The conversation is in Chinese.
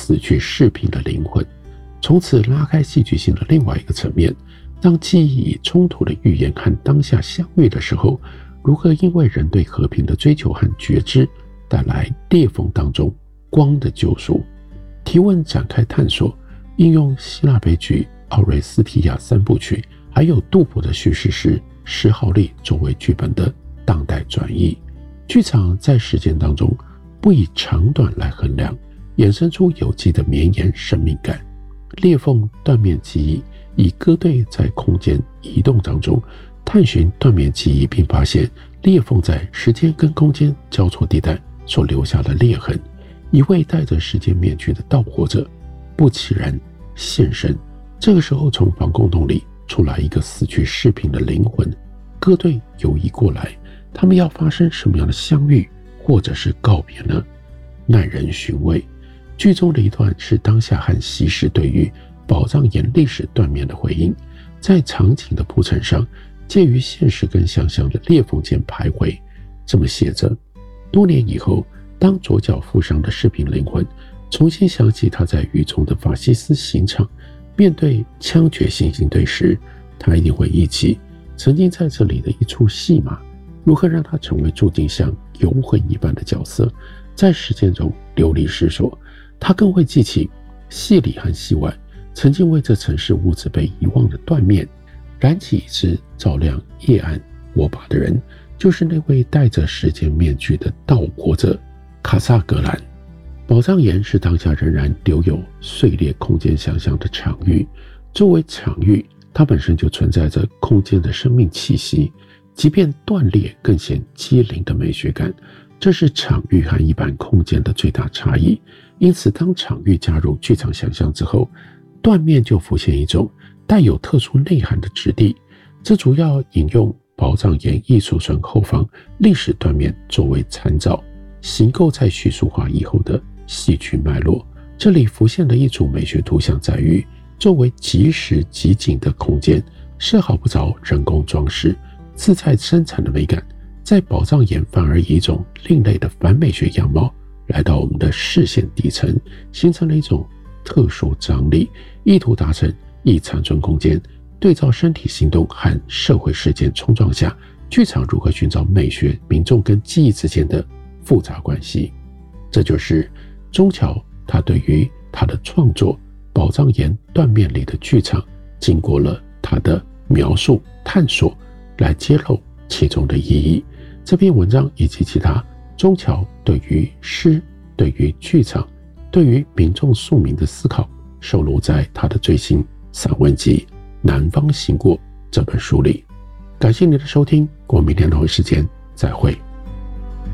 死去视频的灵魂，从此拉开戏剧性的另外一个层面。当记忆以冲突的预言和当下相遇的时候，如何因为人对和平的追求和觉知，带来裂缝当中光的救赎？提问展开探索，应用希腊悲剧奥瑞斯提亚三部曲，还有杜甫的叙事诗《石号力》作为剧本的当代转译。剧场在时间当中不以长短来衡量，衍生出有机的绵延生命感。裂缝断面记忆，以歌队在空间移动当中探寻断面记忆，并发现裂缝在时间跟空间交错地带所留下的裂痕。一位戴着时间面具的盗火者不期然现身，这个时候从防空洞里出来一个死去视频的灵魂，歌队游移过来，他们要发生什么样的相遇或者是告别呢？耐人寻味。剧中的一段是当下和昔时对于宝藏岩历史断面的回应，在场景的铺陈上介于现实跟想象的裂缝间徘徊。这么写着：多年以后，当左脚负伤的视频灵魂重新想起他在狱中的法西斯刑场，面对枪决行刑队时，他一定会忆起曾经在这里的一出戏码，如何让他成为注定像游魂一般的角色，在时间中流离失所。他更会记起戏里和戏外曾经为这城市物质被遗忘的断面，燃起一支照亮夜暗火把的人，就是那位戴着时间面具的盗火者卡萨格兰。宝藏岩是当下仍然留有碎裂空间想象的场域，作为场域，它本身就存在着空间的生命气息，即便断裂更显机灵的美学感，这是场域和一般空间的最大差异。因此当场域加入剧场想象之后，断面就浮现一种带有特殊内涵的质地。这主要引用宝藏岩艺术村后方历史断面作为参照，形构在叙述化以后的戏剧脉络。这里浮现的一组美学图像在于，作为即时即景的空间，丝毫不着人工装饰，自在生产的美感，在宝藏岩反而以一种另类的反美学样貌来到我们的视线底层，形成了一种特殊张力，意图达成以残存空间对照身体行动和社会事件冲撞下，剧场如何寻找美学、民众跟记忆之间的复杂关系。这就是钟桥他对于他的创作《宝藏岩断面》里的剧场，经过了他的描述、探索，来揭露其中的意义。这篇文章以及其他钟桥对于诗、对于剧场、对于民众庶民的思考，收录在他的最新散文集《南方行过》这本书里。感谢你的收听，我们明天同一时间再会。